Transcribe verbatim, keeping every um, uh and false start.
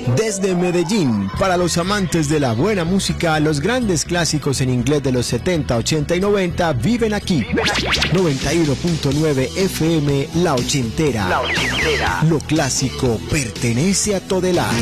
Desde Medellín, para los amantes de la buena música, los grandes clásicos en inglés de los setenta, ochenta y noventa viven aquí. noventa y uno punto nueve F M, La Ochentera. La Ochentera. Lo clásico pertenece a Todelar.